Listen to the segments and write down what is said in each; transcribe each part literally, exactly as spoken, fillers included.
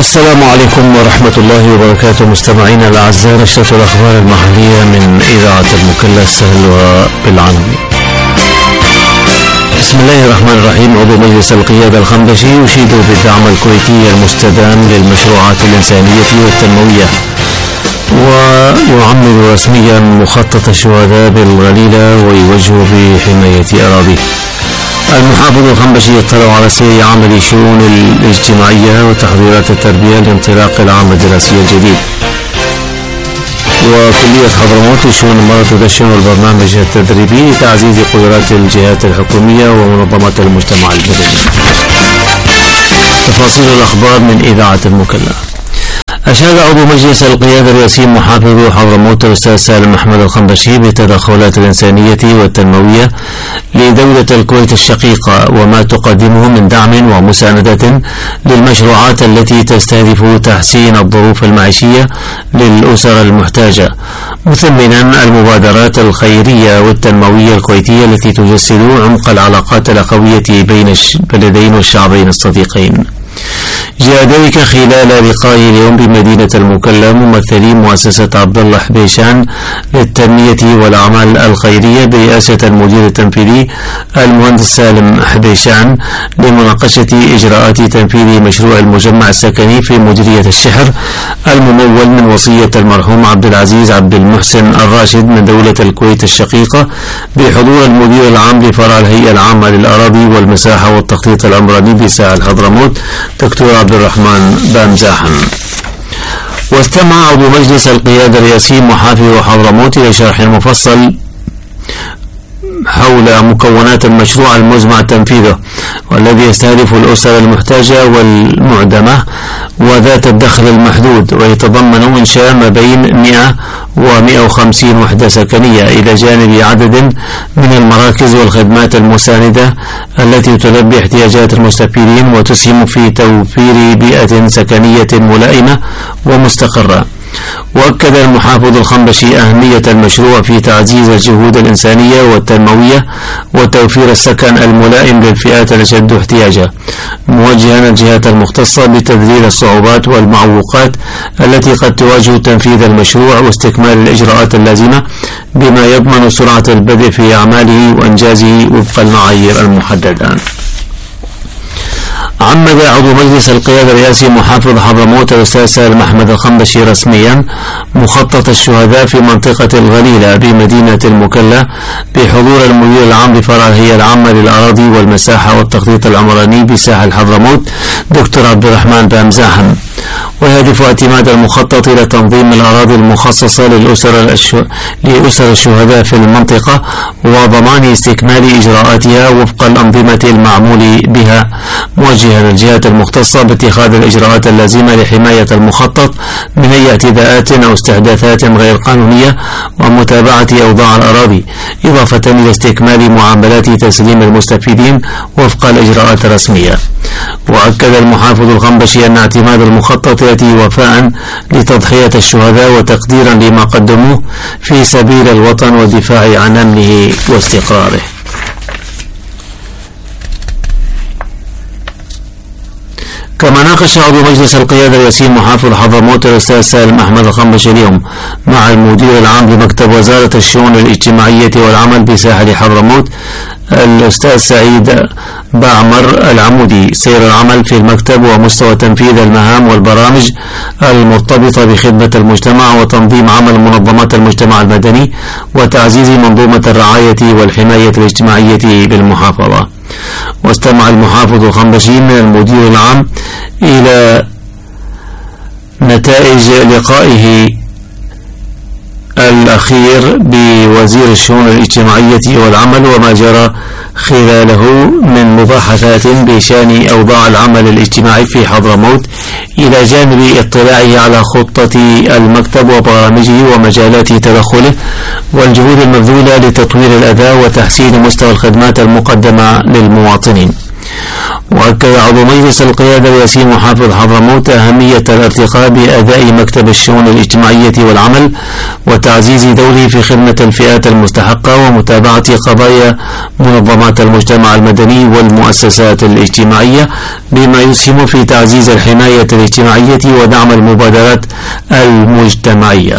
السلام عليكم ورحمة الله وبركاته. مستمعينا الأعزاء، نشرة الأخبار المحلية من إذاعة المكلا السهل بالعنوي. بسم الله الرحمن الرحيم. عضو مجلس القيادة الخنبشي يشيد بالدعم الكويتي المستدام للمشروعات الإنسانية والتنموية، ويعمل رسميا مخطط الشهداء بالغليلة ويوجه بحماية أراضيه. المحافظ الخنبشي اطلع على سير عمل الشؤون الاجتماعية وتحضيرات التربية لانطلاق العام الدراسي الجديد. وكلية حضرموت لشؤون المرأة تدشن البرنامج التدريبي لتعزيز قدرات الجهات الحكومية ومنظمات المجتمع المدني. تفاصيل الأخبار من إذاعة المكلا. أشاد عضو مجلس القيادة الرئاسي محافظ حضرموت الأستاذ سالم أحمد الخنبشي بالتدخلات الإنسانية والتنموية لدولة الكويت الشقيقة وما تقدمه من دعم ومساندة للمشروعات التي تستهدف تحسين الظروف المعيشية للأسر المحتاجة، مثمنا المبادرات الخيرية والتنموية الكويتية التي تجسد عمق العلاقات الأخوية بين البلدين والشعبين الصديقين. جاء ذلك خلال لقائه اليوم بمدينة المكلا ممثلي مؤسسة عبد الله حبيشان للتنمية والأعمال الخيرية برئاسة المدير التنفيذي المهندس سالم حبيشان لمناقشة إجراءات تنفيذ مشروع المجمع السكني في مديرية الشحر الممول من وصية المرحوم عبد العزيز عبد المحسن الراشد من دولة الكويت الشقيقة بحضور المدير العام لفرع الهيئة العامة للأراضي والمساحة والتخطيط العمراني بساحل حضرموت دكتور عبد الرحمن بامزاحم. واستمع عضو مجلس القيادة الرئاسي محافظ حضرموت إلى شرح مفصل حول مكونات المشروع المزمع تنفيذه، والذي يستهدف الأسر المحتاجة والمعدمة وذات الدخل المحدود، ويتضمن إنشاء ما بين مئة ومئة وخمسين وحدة سكنية إلى جانب عدد من المراكز والخدمات المساندة التي تلبي احتياجات المستفيدين وتسهم في توفير بيئة سكنية ملائمة ومستقرة. وأكد المحافظ الخنبشي أهمية المشروع في تعزيز الجهود الإنسانية والتنموية وتوفير السكن الملائم للفئات الأشد احتياجا، موجها الجهات المختصة بتذليل الصعوبات والمعوقات التي قد تواجه تنفيذ المشروع واستكمال الإجراءات اللازمة بما يضمن سرعة البدء في أعماله وإنجازه وفق المعايير المحددة. عمد عضو مجلس القيادة الرئاسي محافظ حضرموت الأستاذ سالم أحمد الخنبشي رسميا مخطط الشهداء في منطقة الغليلة بمدينة المكلا بحضور المدير العام لفرع الهيئة العامة للأراضي والمساحة والتخطيط العمراني بساحل حضرموت دكتور عبد الرحمن بامزاحم. ويهدف اعتماد المخطط إلى تنظيم الأراضي المخصصة للأسر لأسر الشهداء في المنطقة وضمان استكمال إجراءاتها وفق الأنظمة المعمول بها، موجها الجهات المختصة باتخاذ الإجراءات اللازمة لحماية المخطط من أي اعتداءات أو استحداثات غير قانونية ومتابعة أوضاع الأراضي، إضافة إلى استكمال معاملات تسليم المستفيدين وفق الإجراءات الرسمية. وأكد المحافظ الخنبشي أن اعتماد المخطط يأتي وفاء لتضحية الشهداء وتقديرا لما قدموه في سبيل الوطن والدفاع عن أمنه واستقراره. كما ناقش عضو مجلس القيادة الرئاسي محافظ حضرموت الأستاذ سالم أحمد الخنبشي اليوم مع المدير العام لمكتب وزارة الشؤون الاجتماعية والعمل بساحل حضرموت الأستاذ سعيد بعمر العمودي سير العمل في المكتب ومستوى تنفيذ المهام والبرامج المرتبطة بخدمة المجتمع وتنظيم عمل منظمات المجتمع المدني وتعزيز منظومة الرعاية والحماية الاجتماعية بالمحافظة. واستمع المحافظ الخنبشي من المدير العام إلى نتائج لقائه الأخير بوزير الشؤون الاجتماعية والعمل وما جرى خلاله من مباحثات بشأن أوضاع العمل الاجتماعي في حضرموت، إلى جانب اطلاعه على خطة المكتب وبرامجه ومجالات تدخله والجهود المبذولة لتطوير الأداء وتحسين مستوى الخدمات المقدمة للمواطنين. وأكد عضو مجلس القيادة الرئاسي محافظ حضرموت أهمية الارتقاء بأداء مكتب الشؤون الاجتماعية والعمل وتعزيز دوره في خدمة الفئات المستحقة ومتابعة قضايا منظمات المجتمع المدني والمؤسسات الاجتماعية بما يسهم في تعزيز الحماية الاجتماعية ودعم المبادرات المجتمعية.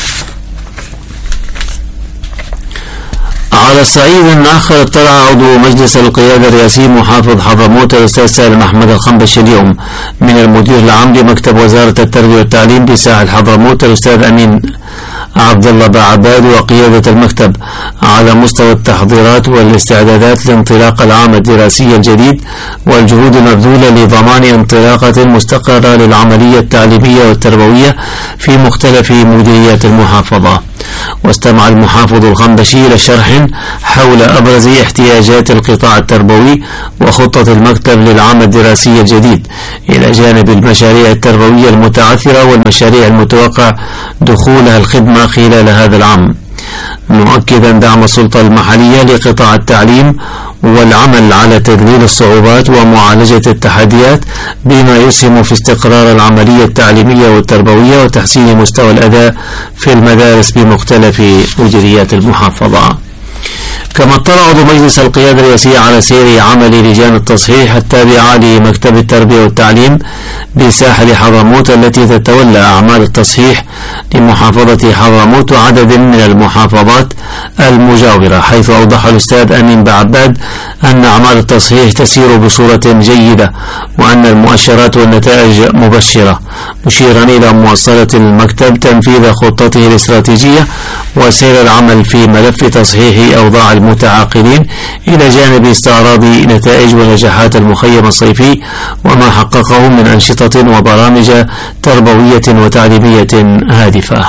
على الصعيد الآخر، اطلع عضو مجلس القيادة الرئاسي محافظ حضرموت الأستاذ سالم أحمد الخنبشي اليوم من المدير العام لمكتب وزارة التربية والتعليم بساحل حضرموت الأستاذ أمين عبد الله بعباد وقيادة المكتب على مستوى التحضيرات والاستعدادات لانطلاق العام الدراسي الجديد والجهود المبذولة لضمان انطلاقة مستقرة للعملية التعليمية والتربوية في مختلف مديريات المحافظة. واستمع المحافظ الخنبشي إلى شرح حول أبرز احتياجات القطاع التربوي وخطة المكتب للعام الدراسي الجديد إلى جانب المشاريع التربوية المتعثرة والمشاريع المتوقع دخولها الخدمة خلال هذا العام، مؤكدا دعم السلطة المحلية لقطاع التعليم والعمل على تذليل الصعوبات ومعالجة التحديات بما يسهم في استقرار العملية التعليمية والتربوية وتحسين مستوى الأداء في المدارس بمختلف مديريات المحافظة. كما اطلع عضو مجلس القيادة الرئاسية على سير عمل لجان التصحيح التابعة لمكتب التربية والتعليم بساحل حضرموت التي تتولى أعمال التصحيح لمحافظة حضرموت وعدد من المحافظات المجاورة، حيث أوضح الأستاذ أمين بعباد أن أعمال التصحيح تسير بصورة جيدة وأن المؤشرات والنتائج مبشرة، مشيرا إلى مواصلة المكتب تنفيذ خطته الاستراتيجية وسير العمل في ملف تصحيح أوضاع المتعاقدين إلى جانب استعراض نتائج ونجاحات المخيم الصيفي وما حققه من أنشطة وبرامج تربوية وتعليمية هادفة.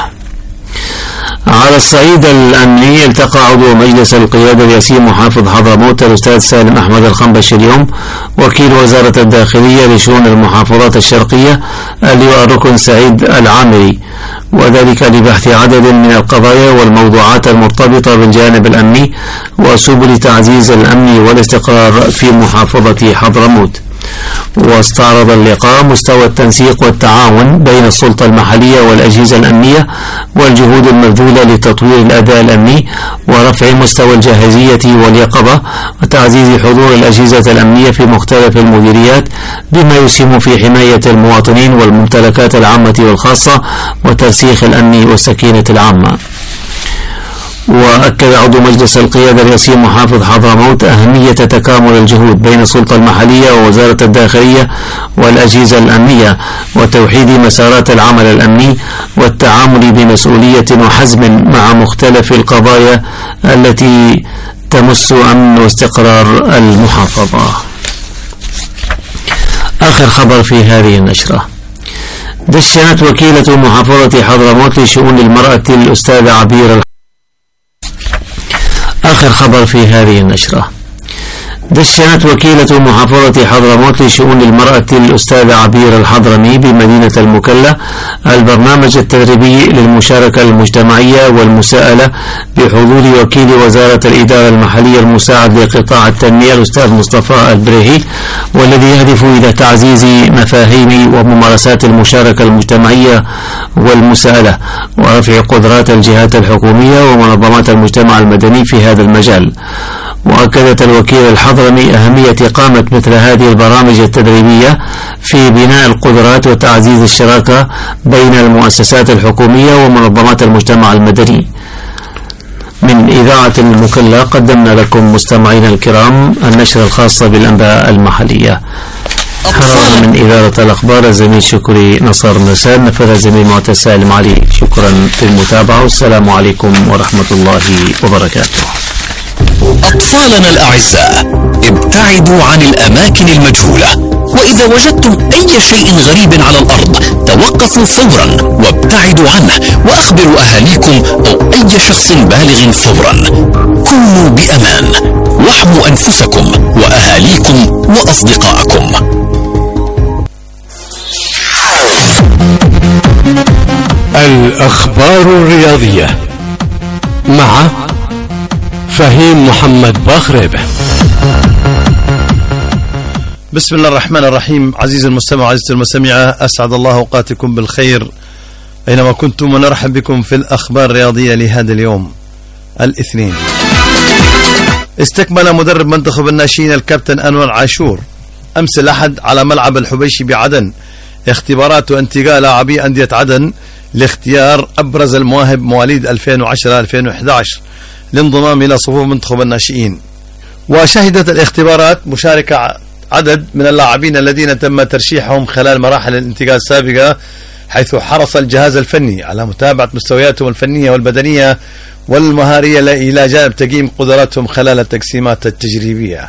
على الصعيد الأمني، التقى عضو مجلس القيادة الرئاسي محافظ حضرموت الأستاذ سالم أحمد الخنبشي اليوم وكيل وزارة الداخلية لشؤون المحافظات الشرقية اللواء الركن سعيد العامري، وذلك لبحث عدد من القضايا والموضوعات المرتبطة بالجانب الأمني وسبل تعزيز الأمن والاستقرار في محافظة حضرموت. واستعرض اللقاء مستوى التنسيق والتعاون بين السلطة المحلية والأجهزة الأمنية والجهود المبذولة لتطوير الأداء الأمني ورفع مستوى الجاهزية واليقظة وتعزيز حضور الأجهزة الأمنية في مختلف المديريات بما يسهم في حماية المواطنين والممتلكات العامة والخاصة وترسيخ الأمن والسكينة العامة. وأكد عضو مجلس القيادة الرئاسي محافظ حضرموت أهمية تكامل الجهود بين السلطة المحلية ووزارة الداخلية والأجهزة الأمنية وتوحيد مسارات العمل الأمني والتعامل بمسؤولية وحزم مع مختلف القضايا التي تمس أمن واستقرار المحافظة. آخر خبر في هذه النشرة: دشنت وكيلة محافظة حضرموت لشؤون المرأة الأستاذة عبير آخر خبر في هذه النشرة: دشنت وكيلة محافظة حضرموت لشؤون المرأة الأستاذة عبير الحضرمي بمدينة المكلا البرنامج التدريبي للمشاركة المجتمعية والمساءلة بحضور وكيل وزارة الإدارة المحلية المساعد لقطاع التنمية الأستاذ مصطفى البريهي، والذي يهدف إلى تعزيز مفاهيم وممارسات المشاركة المجتمعية والمساءلة ورفع قدرات الجهات الحكومية ومنظمات المجتمع المدني في هذا المجال. وأكدت الوكيل الحضرمي أهمية إقامة مثل هذه البرامج التدريبية في بناء القدرات وتعزيز الشراكة بين المؤسسات الحكومية ومنظمات المجتمع المدني. من إذاعة المكلا قدمنا لكم مستمعينا الكرام النشرة الخاصة بالأنباء المحلية. حرر من إدارة الأخبار الزميل شكري نصر مرسال، نفذ الزميل معتز سالم علي. شكرا في المتابعة والسلام عليكم ورحمة الله وبركاته. أطفالنا الأعزاء، ابتعدوا عن الأماكن المجهولة، وإذا وجدتم أي شيء غريب على الأرض توقفوا فورا وابتعدوا عنه، وأخبروا أهاليكم أو أي شخص بالغ فورا. كونوا بأمان واحموا أنفسكم وأهاليكم وأصدقائكم. الأخبار الرياضية مع فهيم محمد باخريبه. بسم الله الرحمن الرحيم. عزيزي المستمع وعزيزتي المستمعة، أسعد الله أوقاتكم بالخير أينما كنتم، ونرحب بكم في الأخبار الرياضية لهذا اليوم الاثنين. استكمل مدرب منتخب الناشئين الكابتن أنور عاشور أمس الأحد على ملعب الحبيشي بعدن اختبارات وانتقاء لاعبي أندية عدن لاختيار أبرز المواهب مواليد ألفين وعشرة ألفين وإحدى عشر لانضمام إلى صفوف منتخب الناشئين. وشهدت الاختبارات مشاركة عدد من اللاعبين الذين تم ترشيحهم خلال مراحل الانتقاء السابقة، حيث حرص الجهاز الفني على متابعة مستوياتهم الفنية والبدنية والمهارية إلى جانب تقييم قدراتهم خلال التقسيمات التجريبية.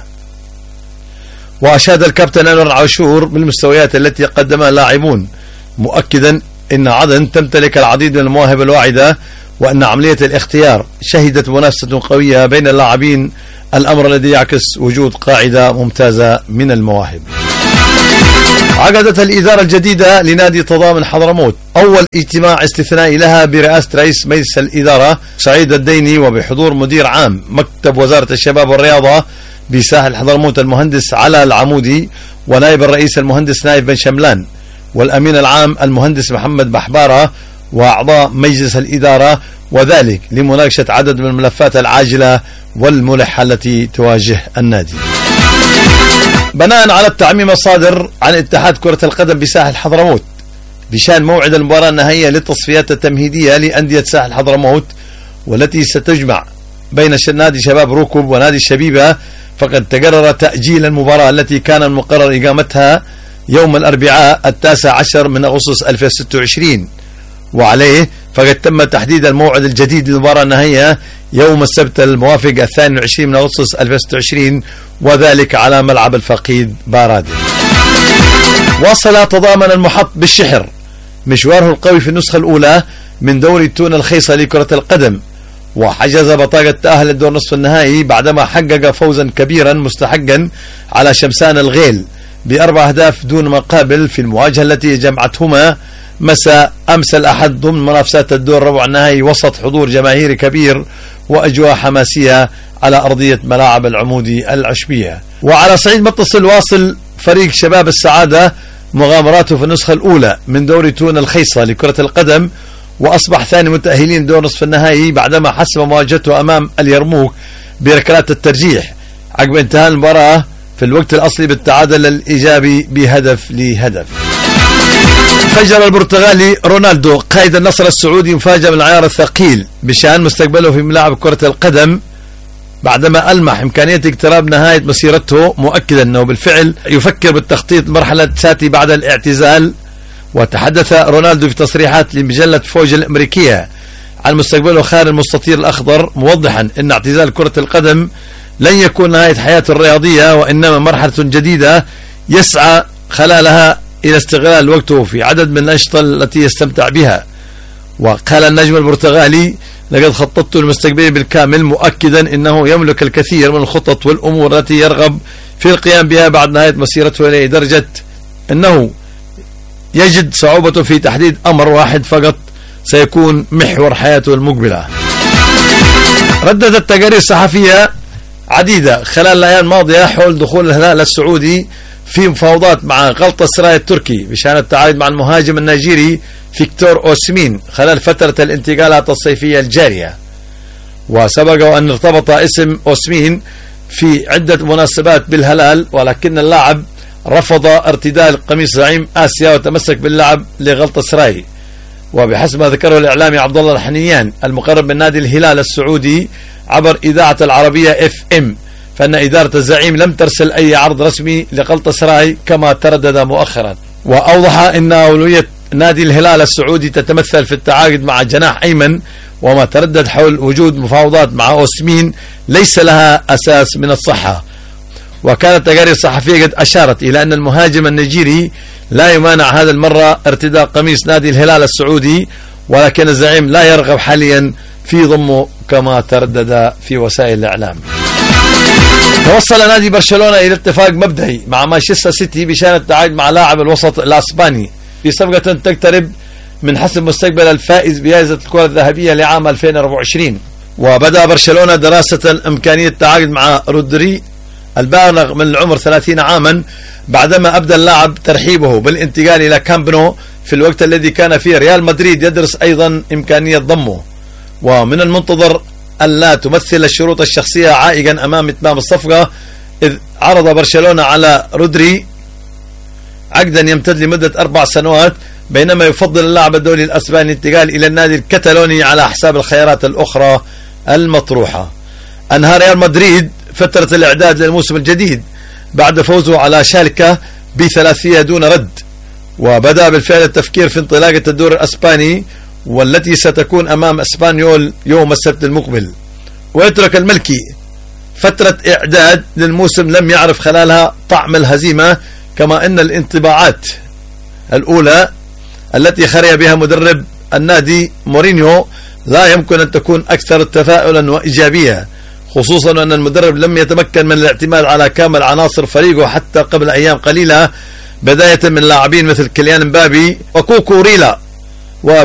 وأشاد الكابتن أنور عاشور بالمستويات التي قدمها اللاعبون، مؤكدا أن عدن تمتلك العديد من المواهب الواعدة، وأن عملية الاختيار شهدت منافسة قوية بين اللاعبين، الأمر الذي يعكس وجود قاعدة ممتازة من المواهب. عقدت الإدارة الجديدة لنادي تضامن حضرموت أول اجتماع استثنائي لها برئاسة رئيس مجلس الإدارة سعيد الديني، وبحضور مدير عام مكتب وزارة الشباب والرياضة بساحل حضرموت المهندس علاء العمودي، ونائب الرئيس المهندس نايف بن شملان، والأمين العام المهندس محمد بحبارة، وأعضاء مجلس الإدارة، وذلك لمناقشة عدد من الملفات العاجلة والملحة التي تواجه النادي. بناء على التعميم الصادر عن اتحاد كرة القدم بساحل حضرموت بشان موعد المباراة النهائية للتصفيات التمهيدية لأندية ساحل حضرموت، والتي ستجمع بين نادي شباب ركب ونادي الشبيبة، فقد تقرر تأجيل المباراة التي كان المقرر إقامتها يوم الأربعاء التاسع عشر من أغسطس ألفين وستة وعشرين، وعليه فقد تم تحديد الموعد الجديد للمباراة النهائية يوم السبت الموافق الثاني والعشرين من أغسطس ألفين وستة وعشرين، وذلك على ملعب الفقيد بارادي. واصل تضامن المحط بالشحر مشواره القوي في النسخة الأولى من دوري تون الخيصة لكرة القدم، وحجز بطاقة تأهل الدور نصف النهائي بعدما حقق فوزا كبيرا مستحقا على شمسان الغيل بأربع أهداف دون مقابل في المواجهة التي جمعتهما مساء أمس الأحد ضمن منافسات الدور ربع النهائي وسط حضور جماهيري كبير وأجواء حماسية على أرضية ملاعب العمودي العشبية. وعلى صعيد متصل، واصل فريق شباب السعادة مغامراته في النسخة الأولى من دوري تون الخيصة لكرة القدم، وأصبح ثاني متأهلين دور نصف النهائي بعدما حسم مواجهته أمام اليرموك بركلات الترجيح عقب انتهاء المباراة في الوقت الأصلي بالتعادل الإيجابي بهدف لهدف. فجر البرتغالي رونالدو قائد النصر السعودي مفاجأة من العيار الثقيل بشأن مستقبله في ملاعب كرة القدم، بعدما ألمح إمكانية اقتراب نهاية مسيرته، مؤكدا أنه بالفعل يفكر بالتخطيط مرحلة ساتي بعد الاعتزال. وتحدث رونالدو في تصريحات لمجلة فوج الأمريكية عن مستقبله خارج المستطيل الأخضر، موضحا أن اعتزال كرة القدم لن يكون نهاية حياته الرياضية، وإنما مرحلة جديدة يسعى خلالها إلى استغلال وقته في عدد من الأنشطة التي يستمتع بها. وقال النجم البرتغالي: لقد خططت لمستقبلي بالكامل، مؤكدا أنه يملك الكثير من الخطط والأمور التي يرغب في القيام بها بعد نهاية مسيرته، لدرجة أنه يجد صعوبة في تحديد أمر واحد فقط سيكون محور حياته المقبلة. رددت تقارير صحفية عديدة خلال الأيام الماضية حول دخول الهلال السعودي في مفاوضات مع غلطة سراي التركي بشأن التعاقد مع المهاجم النيجيري فيكتور أوسمين خلال فترة الانتقالات الصيفية الجارية. وسبق أن ارتبط اسم أوسمين في عدة مناسبات بالهلال، ولكن اللاعب رفض ارتداء قميص زعيم آسيا وتمسك باللعب لغلطة سراي. وبحسب ما ذكره الإعلامي عبد الله الحنيان المقرب من نادي الهلال السعودي عبر إذاعة العربية اف ام، فإن إدارة الزعيم لم ترسل أي عرض رسمي لغلطة سراي كما تردد مؤخرا. وأوضح أن أولوية نادي الهلال السعودي تتمثل في التعاقد مع جناح أيمن، وما تردد حول وجود مفاوضات مع أوسمين ليس لها أساس من الصحة. وكانت تقارير صحفية قد أشارت إلى أن المهاجم النيجيري لا يمانع هذا المرة ارتداء قميص نادي الهلال السعودي، ولكن الزعيم لا يرغب حاليا في ضمه كما تردد في وسائل الإعلام. توصل نادي برشلونة إلى اتفاق مبدئي مع مانشستر سيتي بشأن التعاقد مع لاعب الوسط الأسباني في صفقة تقترب من حسم مستقبل الفائز بجائزة الكرة الذهبية لعام ألفين وأربعة وعشرين. وبدأ برشلونة دراسة إمكانية التعاقد مع رودري البالغ من العمر ثلاثين عاما، بعدما أبدى اللاعب ترحيبه بالانتقال إلى كامب نو في الوقت الذي كان فيه ريال مدريد يدرس أيضا إمكانية ضمه. ومن المنتظر أن لا تمثل الشروط الشخصية عائقا أمام إتمام الصفقة، إذ عرض برشلونة على رودري عقدا يمتد لمدة أربع سنوات، بينما يفضل اللاعب الدولي الأسباني الانتقال إلى النادي الكتالوني على حساب الخيارات الأخرى المطروحة. أنهى ريال مدريد فترة الإعداد للموسم الجديد بعد فوزه على شالكة بثلاثية دون رد، وبدأ بالفعل التفكير في انطلاقة الدور الأسباني والتي ستكون أمام اسبانيول يوم السبت المقبل. ويترك الملكي فترة إعداد للموسم لم يعرف خلالها طعم الهزيمة، كما أن الانطباعات الأولى التي خرج بها مدرب النادي مورينيو لا يمكن أن تكون أكثر تفاؤلا وإيجابية، خصوصا أن المدرب لم يتمكن من الاعتماد على كامل عناصر فريقه حتى قبل أيام قليلة، بداية من لاعبين مثل كيليان مبابي وكوكو ريلا